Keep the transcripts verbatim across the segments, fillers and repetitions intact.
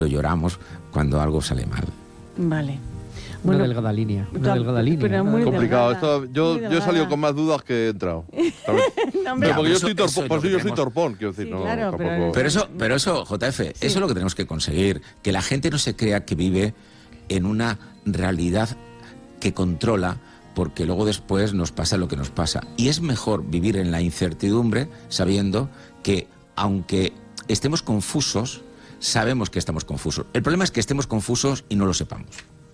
lloramos cuando algo sale mal. Vale. Una bueno, delgada línea. Una delgada línea. Pero muy complicado. Delgada, Esto, yo, muy yo he salido con más dudas que he entrado. no, hombre, pero porque yo, eso, soy torpón, pues yo soy torpón, quiero decir. Sí, no, claro, pero, pero, eso, pero eso, J F, sí. Eso es lo que tenemos que conseguir. Que la gente no se crea que vive en una realidad que controla, porque luego después nos pasa lo que nos pasa. Y es mejor vivir en la incertidumbre sabiendo que, aunque estemos confusos, sabemos que estamos confusos. El problema es que estemos confusos y no lo sepamos.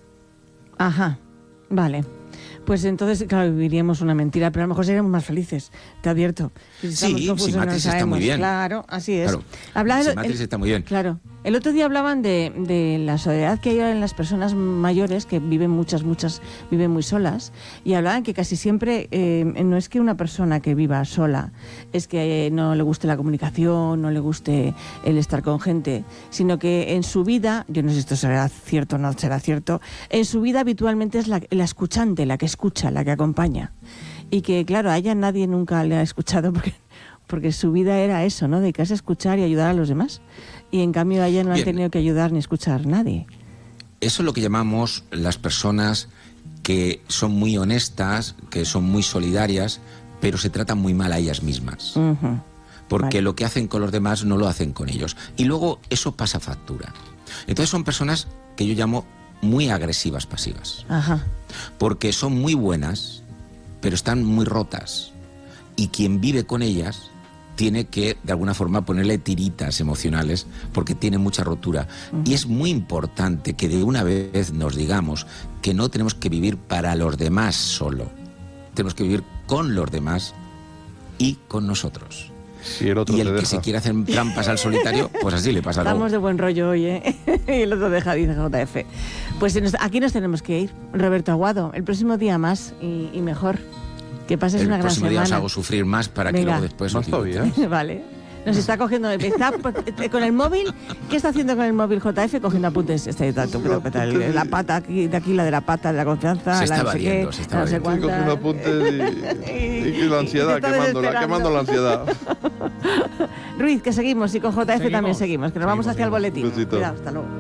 Ajá, vale. Pues entonces, claro, viviríamos una mentira, pero a lo mejor seríamos más felices, te advierto. Si sí, si Matrix no está muy bien. Claro, así es. Claro, Habla si Matrix está muy bien. Claro. El otro día hablaban de, de la soledad que hay en las personas mayores, que viven muchas, muchas, viven muy solas, y hablaban que casi siempre eh, no es que una persona que viva sola, es que eh, no le guste la comunicación, no le guste el estar con gente, sino que en su vida, yo no sé si esto será cierto o no será cierto, en su vida habitualmente es la, la escuchante, la que escucha, la que acompaña. Y que, claro, a ella nadie nunca le ha escuchado porque, porque su vida era eso, ¿no? Dedicarse a escuchar y ayudar a los demás. Y en cambio a ella no han tenido que ayudar ni escuchar a nadie. Eso es lo que llamamos las personas que son muy honestas, que son muy solidarias, pero se tratan muy mal a ellas mismas. Uh-huh. Porque vale. Lo que hacen con los demás no lo hacen con ellos. Y luego eso pasa factura. Entonces son personas que yo llamo muy agresivas pasivas. Ajá. Porque son muy buenas, pero están muy rotas. Y quien vive con ellas tiene que, de alguna forma, ponerle tiritas emocionales porque tiene mucha rotura. Uh-huh. Y es muy importante que de una vez nos digamos que no tenemos que vivir para los demás solo. Tenemos que vivir con los demás y con nosotros. Si el otro y el te que deja. se quiere hacer trampas al solitario, pues así le pasa. Estamos luego. de buen rollo hoy, ¿eh? Y el otro deja, dice J F. Pues aquí nos tenemos que ir. Roberto Aguado, el próximo día más y, y mejor. Que pases el una gran semana. El próximo día os hago sufrir más para Venga. que luego después os ¿eh? Vale. Nos está cogiendo... Está con el móvil... ¿Qué está haciendo con el móvil J F? Cogiendo apuntes. Está ahí tanto, creo que tal, la pata aquí, de aquí, la de la pata, de la confianza, se la está no sé variando, qué, se está no sé cuántas. Cogiendo apuntes y, y, y la ansiedad, quemando la, quemando la ansiedad. Ruiz, que seguimos. Y con J F seguimos. también seguimos. Que nos seguimos, vamos hacia seguimos. El boletín. Besito. Cuidado, hasta luego.